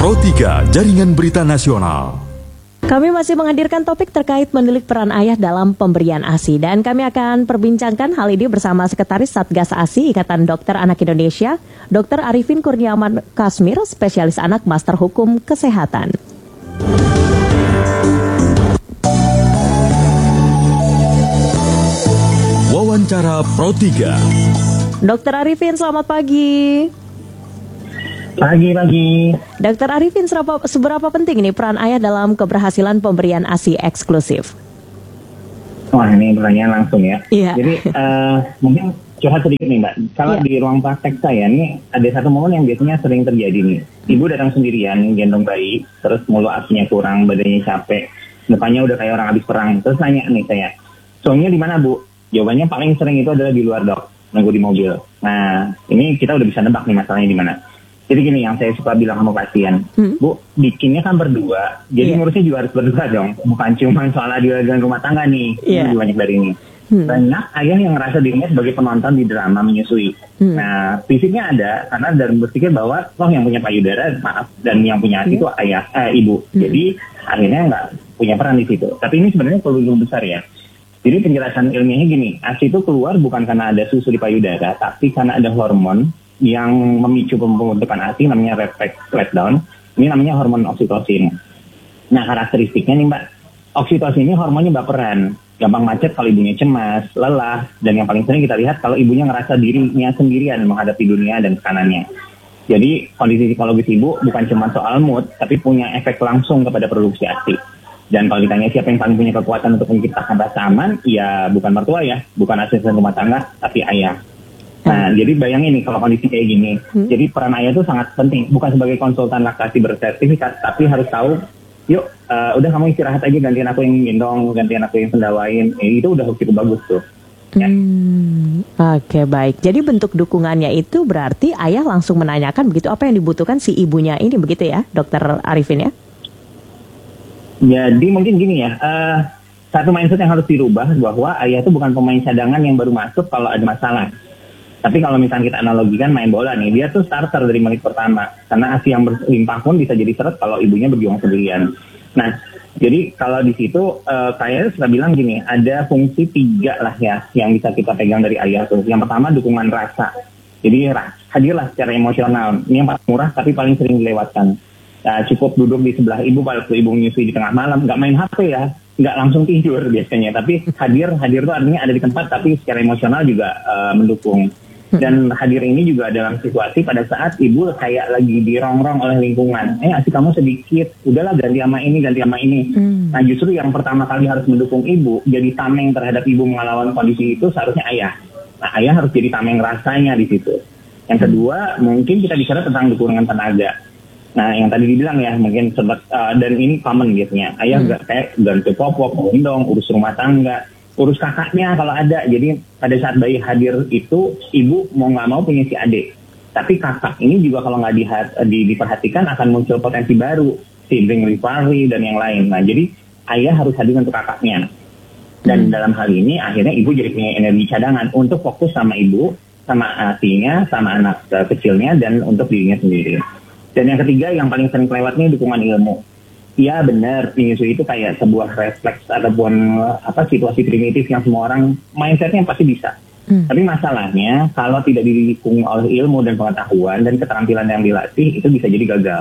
Pro 3 Jaringan Berita Nasional. Kami masih menghadirkan topik terkait menilik peran ayah dalam pemberian ASI, dan kami akan perbincangkan hal ini bersama Sekretaris Satgas ASI Ikatan Dokter Anak Indonesia, Dr. Arifin Kurniawan Kasmir, spesialis anak Master Hukum Kesehatan. Wawancara Pro 3. Dr. Arifin, selamat pagi. Pagi. Dr. Arifin, seberapa penting ini peran ayah dalam keberhasilan pemberian ASI eksklusif? Wah, ini pertanyaan langsung ya. Iya. Jadi mungkin curhat sedikit nih Mbak. Kalau di ruang praktek saya nih ada satu momen yang biasanya sering terjadi nih. Ibu datang sendirian, gendong bayi, terus mulut asinya kurang, badannya capek, mukanya udah kayak orang habis perang. Terus tanya nih saya, suaminya di mana Bu? Jawabannya paling sering itu adalah di luar dok, nunggu di mobil. Nah, ini kita udah bisa nebak nih masalahnya di mana. Jadi gini yang saya suka bilang sama pasien, Bu, bikinnya kan berdua, jadi ngurusnya juga harus berdua dong. Bukan cuma soal adil-adilan rumah tangga nih, lebih banyak dari ini. Banyak ayah yang ngerasa dirinya sebagai penonton di drama menyusui. Nah, fisiknya ada, karena dan berpikir bahwa yang punya payudara, dan yang punya hati itu ibu. Jadi akhirnya nggak punya peran di situ. Tapi ini sebenarnya perlu lebih besar ya. Jadi penjelasan ilmiahnya gini, ASI itu keluar bukan karena ada susu di payudara, tapi karena ada hormon yang memicu pembentukan ASI namanya reflex letdown. Ini namanya hormon oksitosin. Nah, karakteristiknya nih Mbak, oksitosin ini hormonnya baperan, gampang macet kalau ibunya cemas, lelah, dan yang paling sering kita lihat kalau ibunya ngerasa dirinya sendirian menghadapi dunia dan tekanannya. Jadi kondisi psikologis ibu bukan cuma soal mood, tapi punya efek langsung kepada produksi ASI. Dan kalau ditanya siapa yang paling punya kekuatan untuk menciptakan rasa aman, ya bukan mertua ya, bukan asisten rumah tangga, tapi ayah. Nah, jadi bayangin nih kalau kondisi kayak gini. Jadi peran ayah itu sangat penting. Bukan sebagai konsultan laktasi bersertifikat, tapi harus tahu, yuk, udah kamu istirahat aja, gantian aku yang gendong, gantian aku yang sendawain. Itu udah cukup bagus tuh. Ya. Oke, baik. Jadi bentuk dukungannya itu berarti ayah langsung menanyakan begitu apa yang dibutuhkan si ibunya ini, begitu ya, Dokter Arifin ya? Jadi mungkin gini ya, satu mindset yang harus dirubah bahwa ayah itu bukan pemain cadangan yang baru masuk kalau ada masalah. Tapi kalau misalnya kita analogikan main bola nih, dia tuh starter dari menit pertama. Karena ASI yang berlimpah pun bisa jadi seret kalau ibunya berjuang sendirian. Nah, jadi kalau di situ kayaknya sudah bilang gini, ada fungsi 3 lah ya yang bisa kita pegang dari ayah tuh. Yang pertama dukungan rasa. Jadi hadirlah secara emosional. Ini yang paling murah tapi paling sering dilewatkan. Cukup duduk di sebelah ibu waktu ibu menyusui di tengah malam, nggak main HP ya, nggak langsung tidur biasanya. Tapi hadir itu artinya ada di tempat tapi secara emosional juga mendukung. Dan hadir ini juga dalam situasi pada saat ibu kayak lagi dirongrong oleh lingkungan. ASI kamu sedikit, udahlah ganti sama ini. Nah justru yang pertama kali harus mendukung ibu, jadi tameng terhadap ibu melawan kondisi itu seharusnya ayah. Nah ayah harus jadi tameng rasanya di situ. Yang kedua, mungkin kita bicara tentang dukungan tenaga. Nah yang tadi dibilang ya, mungkin dan ini common biasanya. Ayah kayak ganti popok, gendong, urus rumah tangga, urus kakaknya kalau ada. Jadi pada saat bayi hadir itu ibu mau nggak mau punya si adik. Tapi kakak ini juga kalau nggak diperhatikan akan muncul potensi baru, sibling rivalry dan yang lain. Nah jadi ayah harus hadir untuk kakaknya. Dan dalam hal ini akhirnya ibu jadi punya energi cadangan untuk fokus sama ibu, sama ASI-nya, sama anak kecilnya, dan untuk dirinya sendiri. Dan yang ketiga yang paling sering kelewatnya dukungan ilmu. Ya benar, menyusui itu kayak sebuah refleks ataupun situasi primitif yang semua orang mindsetnya pasti bisa. Tapi masalahnya kalau tidak didukung oleh ilmu dan pengetahuan dan keterampilan yang dilatih itu bisa jadi gagal.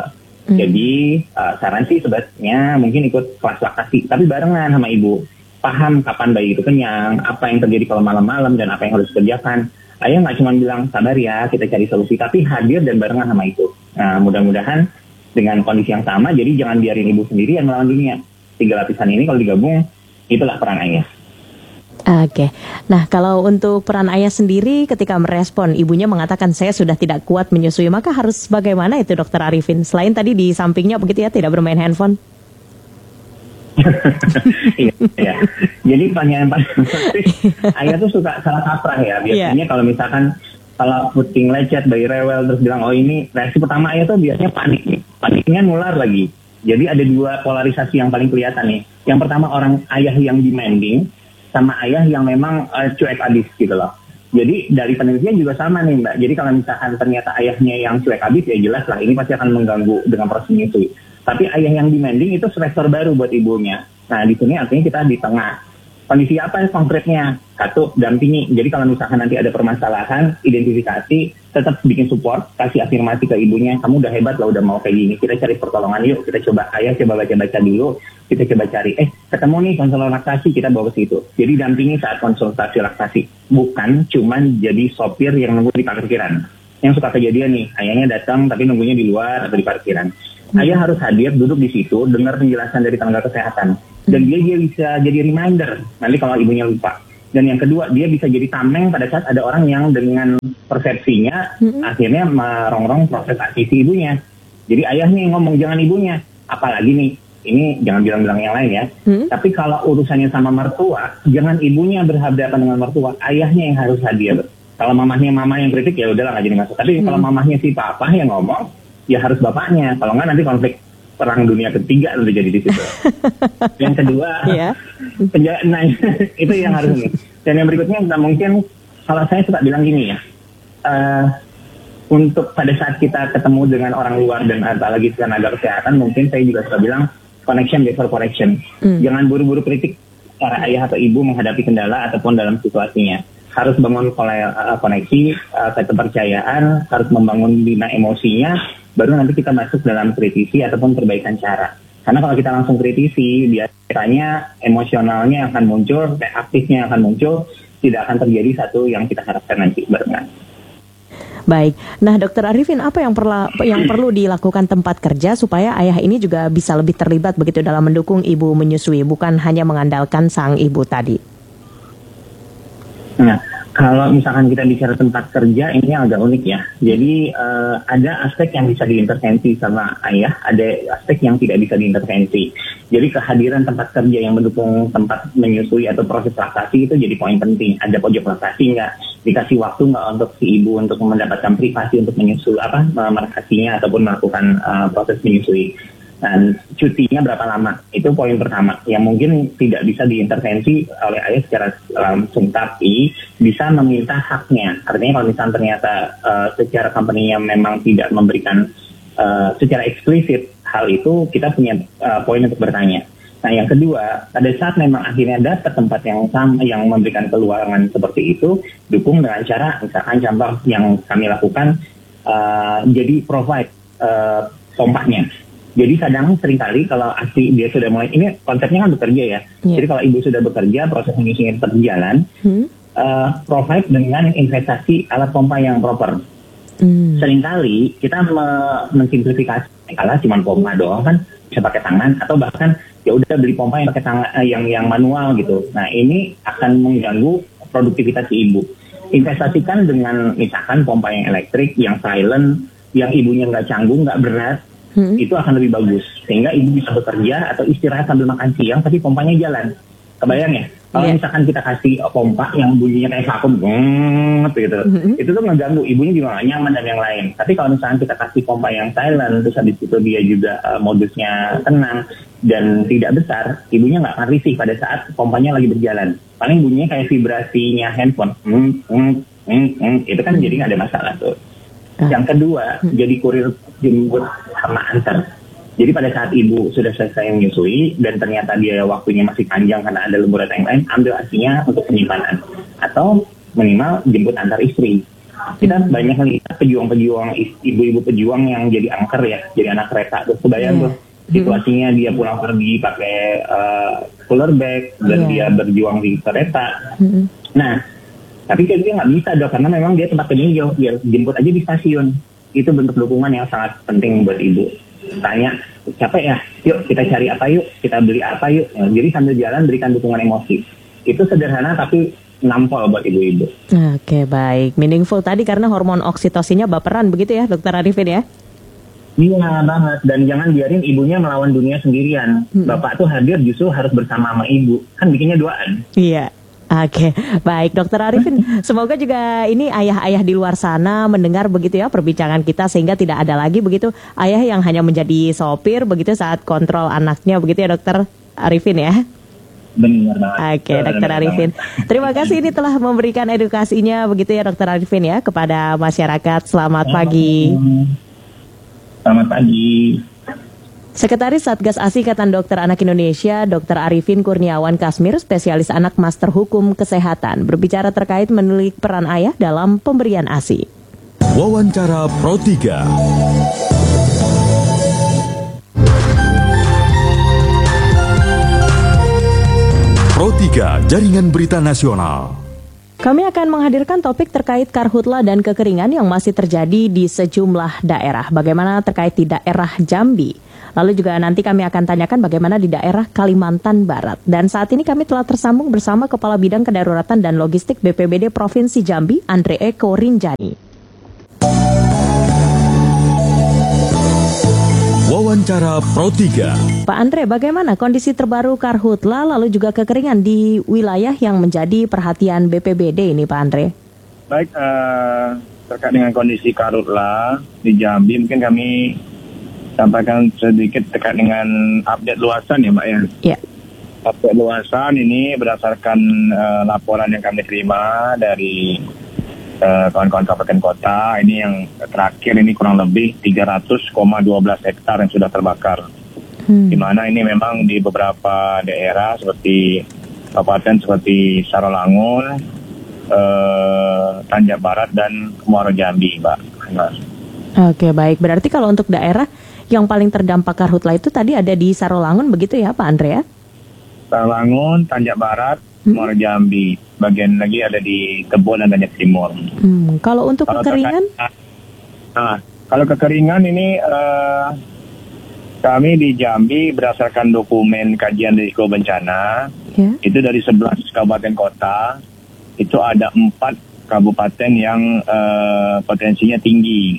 Jadi saran sih sebenarnya mungkin ikut kelas laktasi, tapi barengan sama ibu. Paham kapan bayi itu kenyang, apa yang terjadi kalau malam-malam dan apa yang harus dikerjakan. Ayah nggak cuma bilang sabar ya kita cari solusi, tapi hadir dan barengan sama itu. Nah mudah-mudahan dengan kondisi yang sama, jadi jangan biarin ibu sendiri yang melawan dunia. 3 lapisan ini kalau digabung, itulah peran ayah. Oke, nah kalau untuk peran ayah sendiri ketika merespon ibunya mengatakan saya sudah tidak kuat menyusui, maka harus bagaimana itu Dokter Arifin? Selain tadi di sampingnya begitu ya, tidak bermain handphone. Iya. Jadi pertanyaan paling penting, ayah tuh suka salah kaprah ya. Biasanya kalau misalkan kalau puting lecet, bayi rewel terus bilang ini reaksi pertama ayah tuh biasanya panik nih. Paniknya nular lagi. Jadi ada 2 polarisasi yang paling kelihatan nih. Yang pertama orang ayah yang demanding sama ayah yang memang cuek abis gitu loh. Jadi dari penelitian juga sama nih Mbak. Jadi kalau misalkan ternyata ayahnya yang cuek habis, ya jelas lah ini pasti akan mengganggu dengan proses menyusui. Tapi ayah yang demanding itu stressor baru buat ibunya. Nah di sini artinya kita di tengah. Kondisi apa konkretnya? Satu, dampingi. Jadi kalau misalkan nanti ada permasalahan, identifikasi, tetap bikin support, kasih afirmasi ke ibunya, kamu udah hebat lah, udah mau kayak gini, kita cari pertolongan yuk, kita coba, ayah coba baca-baca dulu, kita coba cari, ketemu nih konselor laktasi, kita bawa ke situ. Jadi dampingi saat konsultasi laktasi, bukan cuman jadi sopir yang nunggu di parkiran. Yang suka kejadian nih, ayahnya datang tapi nunggunya di luar atau di parkiran. Ayah harus hadir, duduk di situ, dengar penjelasan dari tenaga kesehatan. Dan dia bisa jadi reminder nanti kalau ibunya lupa. Dan yang kedua, dia bisa jadi tameng pada saat ada orang yang dengan persepsinya akhirnya merongrong proses admisi ibunya. Jadi ayahnya yang ngomong, jangan ibunya. Apalagi nih, ini jangan bilang-bilang yang lain ya. Tapi kalau urusannya sama mertua, jangan ibunya berhadapan dengan mertua, ayahnya yang harus hadir. Kalau mamahnya mama yang kritik, ya udahlah nggak jadi masuk. Tapi kalau mamahnya si papa yang ngomong, ya harus bapaknya. Kalau nggak nanti konflik perang dunia ketiga udah jadi di situ. Yang kedua, nah itu yang harus ini. Dan yang berikutnya mungkin kalau saya suka bilang gini ya, untuk pada saat kita ketemu dengan orang luar dan apalagi tenaga kesehatan, mungkin saya juga suka bilang connection before correction. Jangan buru-buru kritik para ayah atau ibu menghadapi kendala ataupun dalam situasinya. Harus bangun koneksi, kepercayaan, harus membangun bina emosinya, baru nanti kita masuk dalam kritisi ataupun perbaikan cara. Karena kalau kita langsung kritisi, biasanya emosionalnya akan muncul, reaktifnya akan muncul, tidak akan terjadi satu yang kita harapkan nanti barengan. Baik, nah Dokter Arifin, apa yang perlu dilakukan tempat kerja supaya ayah ini juga bisa lebih terlibat begitu dalam mendukung ibu menyusui, bukan hanya mengandalkan sang ibu tadi? Nah, kalau misalkan kita bicara tempat kerja, ini agak unik ya. Jadi ada aspek yang bisa diintervensi sama ayah, ada aspek yang tidak bisa diintervensi. Jadi kehadiran tempat kerja yang mendukung tempat menyusui atau proses laktasi itu jadi poin penting. Ada pojok laktasi nggak? Dikasih waktu nggak untuk si ibu untuk mendapatkan privasi untuk menyusui melaktasinya ataupun melakukan proses menyusui. Dan cutinya berapa lama? Itu poin pertama yang mungkin tidak bisa diintervensi oleh ayah secara langsung, tapi bisa meminta haknya. Artinya kalau misalnya ternyata secara company-nya memang tidak memberikan secara eksplisit hal itu, kita punya poin untuk bertanya. Nah yang kedua, pada saat memang akhirnya dapat tempat yang sama yang memberikan peluangan seperti itu, dukung dengan cara misalkan contoh yang kami lakukan, jadi provide pompanya. Jadi kadang seringkali kalau ASI dia sudah mulai, ini konsepnya kan bekerja ya. Jadi kalau ibu sudah bekerja, proses menyusuinya tetap berjalan, provide dengan investasi alat pompa yang proper. Seringkali kita mensimplifikasi, kalau cuma pompa doang kan bisa pakai tangan, atau bahkan ya udah beli pompa yang pakai tangan, yang manual gitu. Nah ini akan mengganggu produktivitas si ibu. Investasikan dengan misalkan pompa yang elektrik, yang silent, yang ibunya nggak canggung, nggak berat. Itu akan lebih bagus sehingga ibu bisa bekerja atau istirahat sambil makan siang tapi pompanya jalan. Kebayang ya kalau misalkan kita kasih pompa yang bunyinya kayak vakum gitu, itu tuh ngeganggu ibunya juga gak nyaman dan yang lain. Tapi kalau misalkan kita kasih pompa yang silent terus habis itu dia juga modusnya tenang dan tidak besar, ibunya nggak akan risih pada saat pompanya lagi berjalan. Paling bunyinya kayak vibrasinya handphone, itu kan jadi nggak ada masalah tuh. Yang kedua, jadi kurir jemput sama antar. Jadi pada saat ibu sudah selesai menyusui dan ternyata dia waktunya masih panjang karena ada lembur atau yang lain, ambil asinya untuk penyimpanan. Atau minimal jemput antar istri. Kita banyak lihat pejuang-pejuang, ibu-ibu pejuang yang jadi angker ya, jadi anak kereta. Terus kebayang tuh situasinya dia pulang pergi pakai cooler bag dan dia berjuang di kereta. Nah, tapi dia nggak bisa dong, karena memang dia tempat kerjanya jauh, dia jemput aja di stasiun. Itu bentuk dukungan yang sangat penting buat ibu. Tanya, capek ya? Yuk kita cari apa yuk? Kita beli apa yuk? Ya, jadi sambil jalan berikan dukungan emosi. Itu sederhana tapi nampol buat ibu-ibu. Oke, baik. Meaningful tadi karena hormon oksitosinnya baperan begitu ya Dokter Arifin ya? Iya banget. Dan jangan biarin ibunya melawan dunia sendirian. Bapak tuh hadir justru harus bersama sama ibu. Kan bikinnya duaan. Iya. Oke, baik Dokter Arifin, semoga juga ini ayah-ayah di luar sana mendengar begitu ya perbincangan kita sehingga tidak ada lagi begitu ayah yang hanya menjadi sopir begitu saat kontrol anaknya begitu ya Dokter Arifin ya. Benar banget. Oke, Dokter Arifin. Terima kasih ini telah memberikan edukasinya begitu ya Dokter Arifin ya kepada masyarakat. Selamat pagi. Selamat pagi. Sekretaris Satgas ASI Ikatan Dokter Anak Indonesia, Dr. Arifin Kurniawan Kasmir, spesialis anak Master Hukum Kesehatan, berbicara terkait menilik peran ayah dalam pemberian ASI. Wawancara Pro 3. Pro 3 Jaringan Berita Nasional. Kami akan menghadirkan topik terkait karhutla dan kekeringan yang masih terjadi di sejumlah daerah. Bagaimana terkait di daerah Jambi. Lalu juga nanti kami akan tanyakan bagaimana di daerah Kalimantan Barat. Dan saat ini kami telah tersambung bersama Kepala Bidang Kedaruratan dan Logistik BPBD Provinsi Jambi, Andre Eko Rinjani. Wawancara Pro 3. Pak Andre, bagaimana kondisi terbaru karhutla lalu juga kekeringan di wilayah yang menjadi perhatian BPBD ini, Pak Andre? Baik, terkait dengan kondisi karhutla di Jambi, mungkin kami sampaikan sedikit terkait dengan update luasan ya, Mbak ya. Iya. Update luasan ini berdasarkan laporan yang kami terima dari kawan-kawan kabupaten kota. Ini yang terakhir ini kurang lebih 300,12 hektar yang sudah terbakar. Di mana ini memang di beberapa daerah seperti kabupaten seperti Sarolangun, Tanjak Barat dan Muaro Jambi, Mbak. Oke, baik. Berarti kalau untuk daerah yang paling terdampak karhutla itu tadi ada di Sarolangun begitu ya, Pak Andre ya? Sarolangun, Tanjak Barat, Muaro Jambi. Bagian lagi ada di Tebo dan Tanjak Timur. Kalau untuk kekeringan? Kalau kekeringan ini kami di Jambi berdasarkan dokumen kajian risiko bencana, itu dari 11 kabupaten kota, itu ada 4 kabupaten yang potensinya tinggi,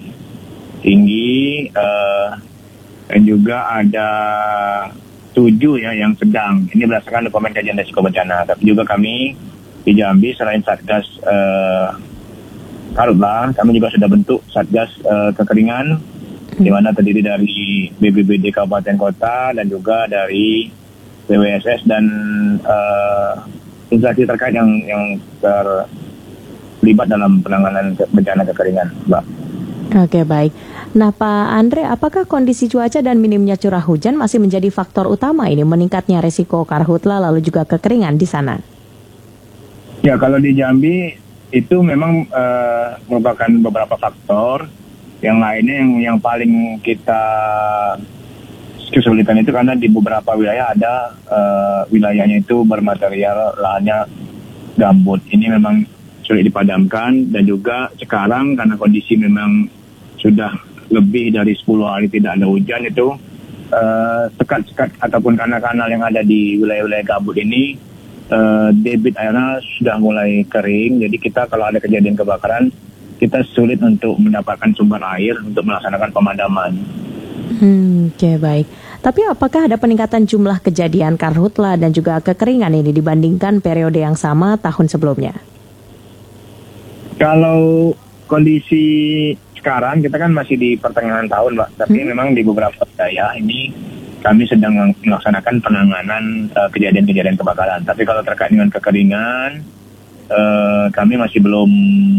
dan juga ada 7 ya yang sedang. Ini berdasarkan dokumen kajian risiko bencana. Tapi juga kami di Jambi selain Satgas karhutla, kami juga sudah bentuk Satgas kekeringan, di mana terdiri dari BPBD Kabupaten Kota dan juga dari BWSS dan instansi terkait yang terlibat dalam penanganan bencana kekeringan, Mbak. Oke, baik. Nah, Pak Andre, apakah kondisi cuaca dan minimnya curah hujan masih menjadi faktor utama ini meningkatnya resiko karhutla lalu juga kekeringan di sana? Ya, kalau di Jambi itu memang merupakan beberapa faktor. Yang lainnya yang paling kita kesulitan itu karena di beberapa wilayah ada wilayahnya itu bermaterial lahannya gambut. Ini memang sulit dipadamkan, dan juga sekarang karena kondisi memang sudah lebih dari 10 hari tidak ada hujan, itu sekat-sekat ataupun kanal-kanal yang ada di wilayah-wilayah gambut ini debit airnya sudah mulai kering. Jadi kita kalau ada kejadian kebakaran, kita sulit untuk mendapatkan sumber air untuk melaksanakan pemadaman. Oke, baik. Tapi apakah ada peningkatan jumlah kejadian karhutla dan juga kekeringan ini dibandingkan periode yang sama tahun sebelumnya? Kalau kondisi sekarang, kita kan masih di pertengahan tahun, Mbak. Tapi memang di beberapa wilayah ini kami sedang melaksanakan penanganan kejadian-kejadian kebakaran. Tapi kalau terkait dengan kekeringan, kami masih belum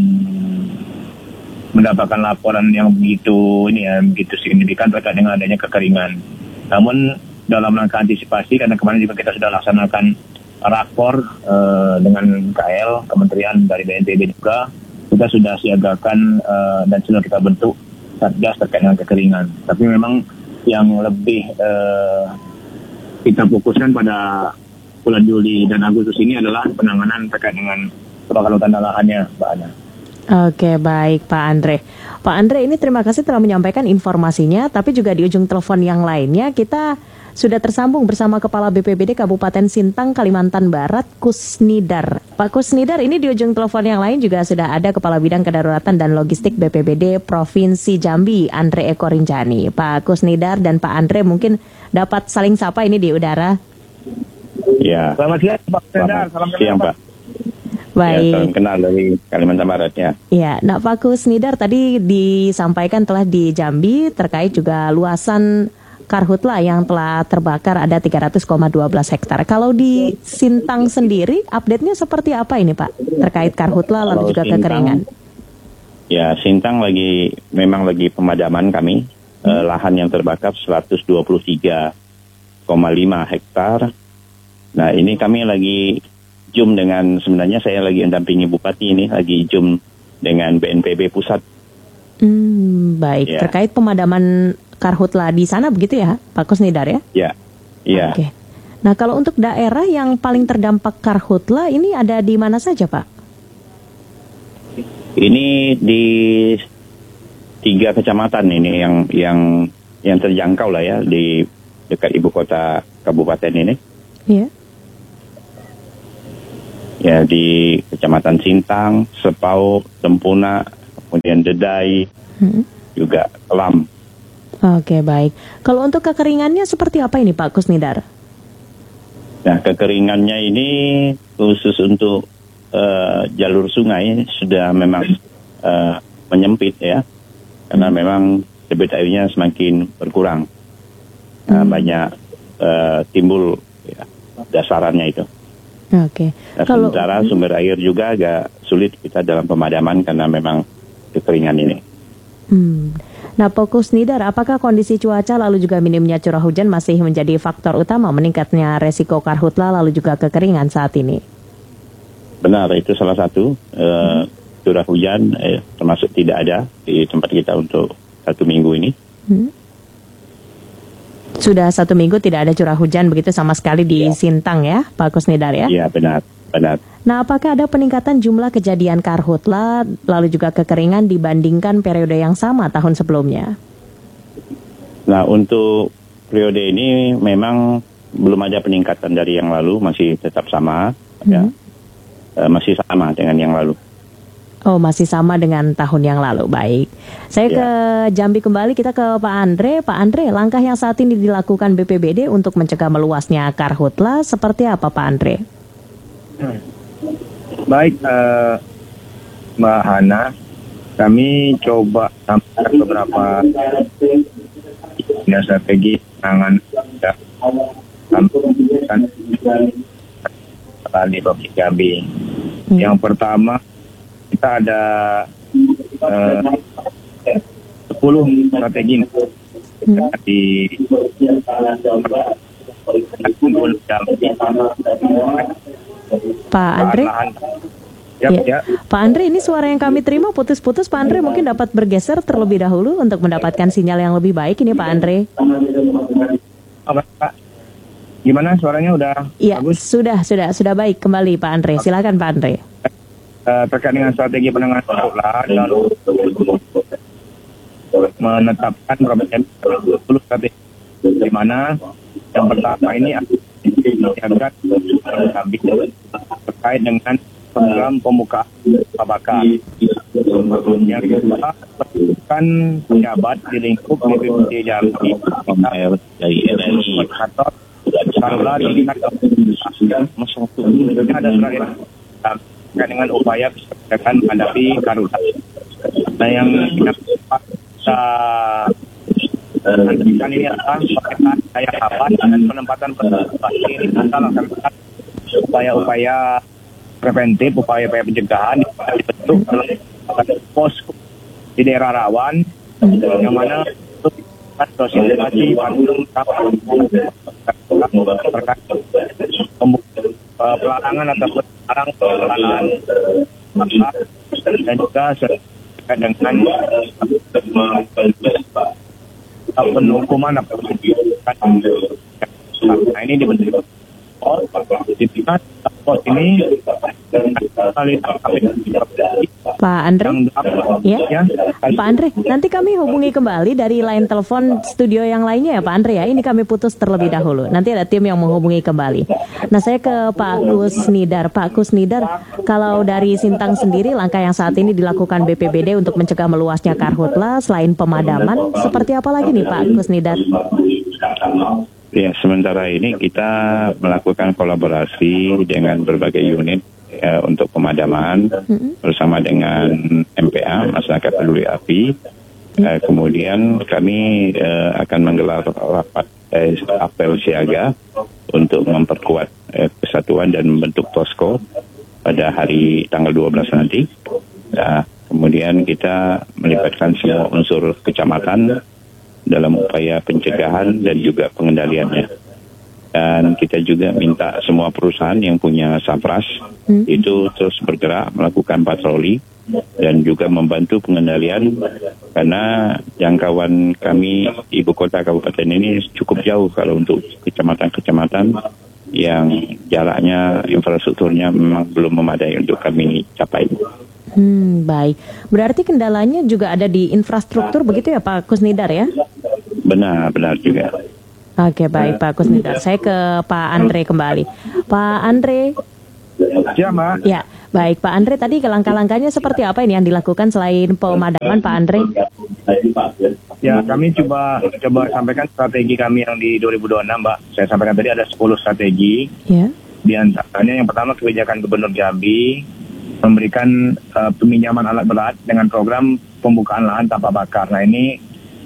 mendapatkan laporan yang begitu signifikan terkait dengan adanya kekeringan. Namun dalam rangka antisipasi, karena kemarin juga kita sudah laksanakan rakor dengan KL, Kementerian dari BNPB juga, kita sudah siagakan dan sudah kita bentuk Satgas terkait dengan kekeringan. Tapi memang yang lebih kita fokuskan pada bulan Juli dan Agustus ini adalah penanganan terkait dengan kebakaran hutan dan lahannya, Mbak Ana. Oke, baik Pak Andre. Pak Andre, ini terima kasih telah menyampaikan informasinya, tapi juga di ujung telepon yang lainnya kita sudah tersambung bersama Kepala BPBD Kabupaten Sintang, Kalimantan Barat, Kusnidar. Pak Kusnidar, ini di ujung telepon yang lain juga sudah ada Kepala Bidang Kedaruratan dan Logistik BPBD Provinsi Jambi, Andre Eko Rinjani. Pak Kusnidar dan Pak Andre mungkin dapat saling sapa ini di udara. Ya. Selamat siang, Pak Kusnidar. Salam siang, Pak. Baik. Ya, salam kenal dari Kalimantan Barat ya. Ya, nah Pak Kusnidar tadi disampaikan telah di Jambi terkait juga luasan karhutla yang telah terbakar ada 300,12 hektar. Kalau di Sintang sendiri, update-nya seperti apa ini Pak? Terkait karhutla lalu Kalau juga Sintang, kekeringan. Ya, Sintang memang lagi pemadaman kami. Lahan yang terbakar 123,5 hektar. Nah, ini kami lagi sebenarnya saya lagi mendampingi Bupati ini, lagi dengan BNPB Pusat. Baik, Ya. terkait pemadaman karhutla di sana begitu ya Pak Kusnidar ya? Ya. Oke. Nah kalau untuk daerah yang paling terdampak karhutla ini ada di mana saja Pak? Ini di 3 kecamatan ini yang terjangkau lah ya, di dekat ibu kota kabupaten ini. Iya. Ya, di Kecamatan Sintang, Sepau, Tempuna, kemudian Dedai, juga Kelam. Oke baik. Kalau untuk kekeringannya seperti apa ini Pak Kusnidar? Nah, kekeringannya ini khusus untuk jalur sungai sudah memang menyempit ya, karena memang debit airnya semakin berkurang. Banyak timbul ya, dasarannya itu. Oke. Nah, sementara sumber air juga agak sulit kita dalam pemadaman karena memang kekeringan ini. Nah Pak Kusnidar, apakah kondisi cuaca lalu juga minimnya curah hujan masih menjadi faktor utama meningkatnya resiko karhutla lalu juga kekeringan saat ini? Benar, itu salah satu. Curah hujan termasuk tidak ada di tempat kita untuk 1 minggu ini. Sudah 1 minggu tidak ada curah hujan begitu sama sekali di Sintang ya Pak Kusnidar ya? Iya, benar. Nah apakah ada peningkatan jumlah kejadian karhutla lalu juga kekeringan dibandingkan periode yang sama tahun sebelumnya? Nah, untuk periode ini memang belum ada peningkatan dari yang lalu, masih tetap sama. Ya. Masih sama dengan yang lalu. Oh, masih sama dengan tahun yang lalu. Baik. Saya ke Jambi kembali, kita ke Pak Andre. Pak Andre, langkah yang saat ini dilakukan BPBD untuk mencegah meluasnya karhutla seperti apa Pak Andre? Baik, Mbak Hana, kami coba sampaikan beberapa strategi penanganan kali Provinsi Jambi. Yang pertama, kita ada 10 strategi di Pak Andre? Ya. Pak Andre, ini suara yang kami terima putus-putus. Pak Andre mungkin dapat bergeser terlebih dahulu untuk mendapatkan sinyal yang lebih baik ini Pak Andre. Pak, gimana suaranya udah Iya, bagus? sudah baik kembali Pak Andre. Silakan Pak Andre. Terkait dengan strategi penanganan karhutla dan menetapkan program 10 strategi, di mana yang pertama ini akan terkait dengan program pembukaan bakar. Yang kedua, kan pejabat di lingkup BPBD Jambi Dari RRI. atau karhutla di tingkat ini ada terakhir terkait dengan upaya kebijakan menghadapi karhutla. Nah, yang kita nantikan ini adalah pemetaan daya kapan dan penempatan pasti ini kita laksanakan upaya-upaya preventif, upaya-upaya pencegahan dibentuk dalam pos di daerah rawan yang mana sosialisasi terkait pelarangan ataupun pelarangan dan juga terkait dengan hukuman nah ini dibentuk di tingkat pos ini Pak Andre? Ya. Pak Andre, nanti kami hubungi kembali dari line telepon studio yang lainnya ya Pak Andre ya. Ini kami putus terlebih dahulu. Nanti ada tim yang menghubungi kembali. Nah, saya ke Pak Kusnidar. Pak Kusnidar, kalau dari Sintang sendiri langkah yang saat ini dilakukan BPBD untuk mencegah meluasnya karhutla selain pemadaman, seperti apa lagi nih Pak Kusnidar? Ya, sementara ini kita melakukan kolaborasi dengan berbagai unit untuk pemadaman bersama dengan MPA, Masyarakat Peduli Api, Kemudian kami akan menggelar rapat apel siaga untuk memperkuat kesatuan dan membentuk posko pada hari tanggal 12 nanti. Kemudian kita melibatkan semua unsur kecamatan dalam upaya pencegahan dan juga pengendaliannya. Dan kita juga minta semua perusahaan yang punya Safras itu terus bergerak melakukan patroli dan juga membantu pengendalian, karena jangkauan kami ibu kota kabupaten ini cukup jauh kalau untuk kecamatan-kecamatan yang jaraknya infrastrukturnya memang belum memadai untuk kami capai. Baik. Berarti kendalanya juga ada di infrastruktur begitu ya Pak Kusnidar ya? Benar juga. Oke, baik Pak Kusnidar. Saya ke Pak Andre kembali. Pak Andre. Ya, Mbak. Ya, baik Pak Andre, tadi langkah-langkahnya seperti apa ini yang dilakukan selain pemadaman Pak Andre? Ya, kami coba sampaikan strategi kami yang di 2026, Mbak. Saya sampaikan tadi ada 10 strategi. Ya. Di antaranya yang pertama kebijakan Gubernur Jambi memberikan peminjaman alat berat dengan program pembukaan lahan tanpa bakar. Nah, ini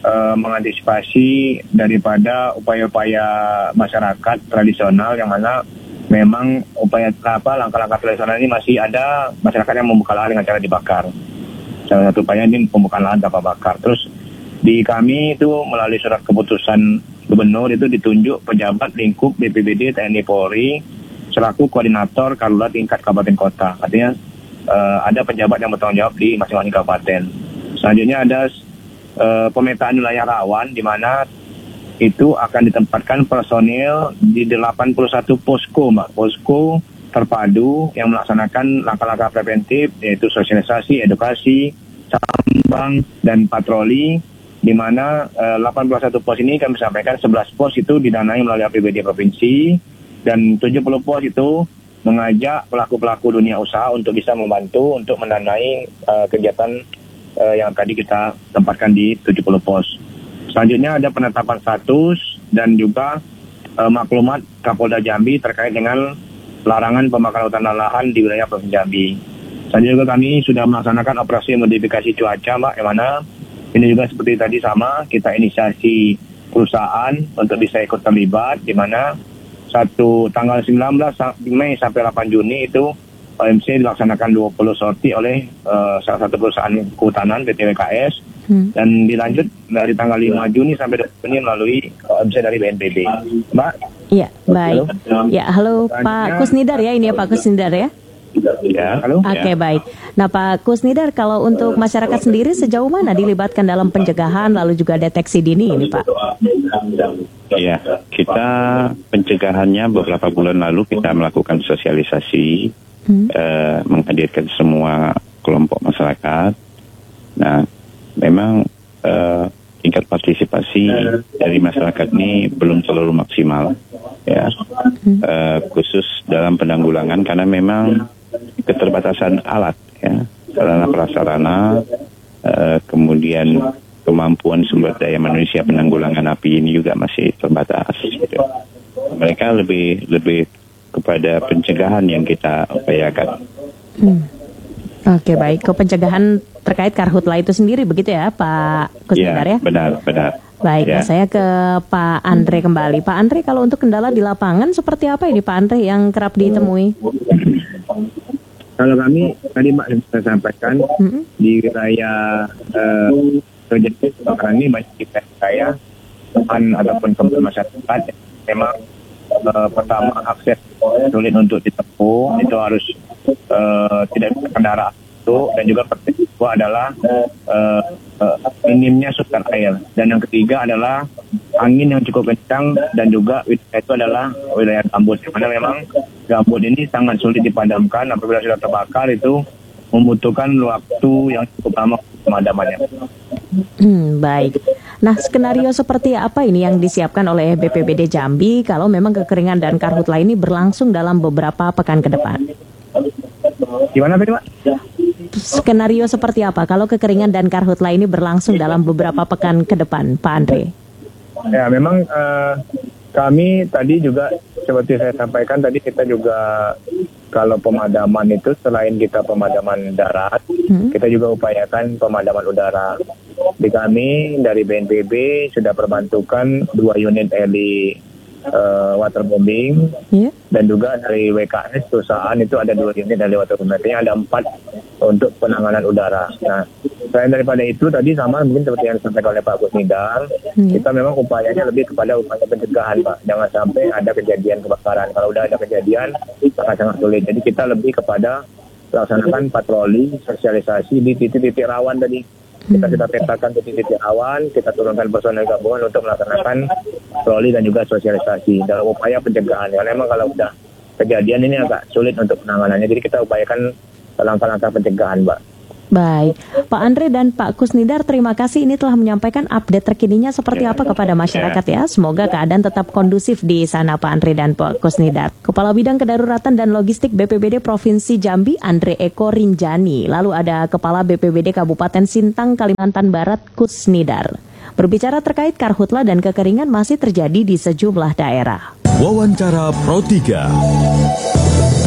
mengantisipasi daripada upaya-upaya masyarakat tradisional yang mana memang langkah-langkah tradisional ini masih ada masyarakat yang membuka lahan dengan cara dibakar. Salah satu upaya ini pembukaan lahan tanpa bakar. Terus di kami itu melalui surat keputusan gubernur itu ditunjuk pejabat lingkup BPBD TNI Polri selaku koordinator karhutla tingkat kabupaten kota. Artinya ada pejabat yang bertanggung jawab di masing-masing kabupaten. Selanjutnya ada pemetaan wilayah rawan di mana itu akan ditempatkan personil di 81 posko, Mbak. Posko terpadu yang melaksanakan langkah-langkah preventif yaitu sosialisasi, edukasi, sambang dan patroli, di mana 81 pos ini kami sampaikan 11 pos itu didanai melalui APBD provinsi dan 70 pos itu mengajak pelaku-pelaku dunia usaha untuk bisa membantu untuk mendanai kegiatan yang tadi kita tempatkan di 70 pos. Selanjutnya ada penetapan status dan juga maklumat Kapolda Jambi terkait dengan larangan pembakaran hutan dan lahan di wilayah Provinsi Jambi. Selanjutnya juga kami sudah melaksanakan operasi modifikasi cuaca, Mbak, yang mana ini juga seperti tadi sama, kita inisiasi perusahaan untuk bisa ikut terlibat, di mana tanggal 19 Mei sampai 8 Juni itu OMC dilaksanakan 20 sorti oleh salah satu perusahaan kehutanan PT WKS dan dilanjut dari tanggal 5 Juni sampai 20 Juni melalui OMC dari BNPB. Mbak? Iya, baik. Halo? Ya, halo Pak Kusnidar ya, ini ya Pak Kusnidar ya? Ya. Halo? Oke, baik. Nah Pak Kusnidar, kalau untuk masyarakat sendiri sejauh mana dilibatkan dalam pencegahan lalu juga deteksi dini ini Pak? Ya, kita pencegahannya beberapa bulan lalu kita melakukan sosialisasi, menghadirkan semua kelompok masyarakat. Nah, memang tingkat partisipasi dari masyarakat ini belum terlalu maksimal, ya, khusus dalam penanggulangan karena memang keterbatasan alat, ya, sarana prasarana, kemudian kemampuan sumber daya manusia penanggulangan api ini juga masih terbatas. Gitu. Mereka lebih kepada pencegahan yang kita upayakan. Oke, baik. Ke pencegahan terkait karhutla itu sendiri begitu ya Pak Kusnidar ya? Benar. Baik, Ya. nah saya ke Pak Andre kembali. Pak Andre, kalau untuk kendala di lapangan seperti apa ini Pak Andre yang kerap ditemui? Kalau kami tadi Mbak saya sampaikan di wilayah terjadi kebakaran ini banyak kita saya ataupun kemudian masyarakat memang pertama akses sulit untuk ditempuh, itu harus tidak kendaraan itu, dan juga kedua adalah minimnya sumber air, dan yang ketiga adalah angin yang cukup kencang, dan juga wilayah itu adalah wilayah gambut, karena memang gambut ini sangat sulit dipadamkan. Apabila sudah terbakar itu membutuhkan waktu yang cukup lama pemadamannya. Baik. Nah, skenario seperti apa ini yang disiapkan oleh BPBD Jambi kalau memang kekeringan dan karhutla ini berlangsung dalam beberapa pekan ke depan? Gimana tadi, Pak? Skenario seperti apa kalau kekeringan dan karhutla ini berlangsung dalam beberapa pekan ke depan, Pak Andre? Ya, memang kami tadi juga seperti saya sampaikan tadi, kita juga kalau pemadaman itu selain kita pemadaman darat, kita juga upayakan pemadaman udara. Di kami dari BNPB sudah perbantukan 2 unit heli waterbombing, dan juga dari WKS perusahaan itu ada 2 unit heli waterbombing. Artinya ada 4 untuk penanganan udara. Nah, selain daripada itu tadi sama mungkin seperti yang disampaikan oleh Pak Kusnidar, kita memang upayanya lebih kepada upaya pencegahan, Pak. Jangan sampai ada kejadian kebakaran. Kalau udah ada kejadian akan sangat sulit. Jadi kita lebih kepada laksanakan patroli, sosialisasi di titik-titik rawan tadi. Kita sudah petakan titik-titik rawan, kita turunkan personel gabungan untuk melaksanakan patroli dan juga sosialisasi dalam upaya pencegahan. Karena memang kalau udah kejadian ini agak sulit untuk penanganannya. Jadi kita upayakan langkah-langkah pencegahan, Mbak. Baik, Pak Andre dan Pak Kusnidar, terima kasih ini telah menyampaikan update terkininya seperti apa kepada masyarakat ya. Semoga keadaan tetap kondusif di sana, Pak Andre dan Pak Kusnidar. Kepala Bidang Kedaruratan dan Logistik BPBD Provinsi Jambi, Andre Eko Rinjani. Lalu ada Kepala BPBD Kabupaten Sintang, Kalimantan Barat, Kusnidar. Berbicara terkait karhutla dan kekeringan masih terjadi di sejumlah daerah. Wawancara Pro 3.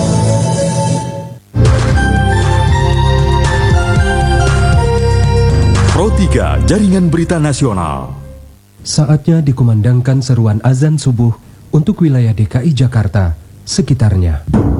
Pro 3 Jaringan Berita Nasional. Saatnya dikumandangkan seruan azan subuh untuk wilayah DKI Jakarta sekitarnya.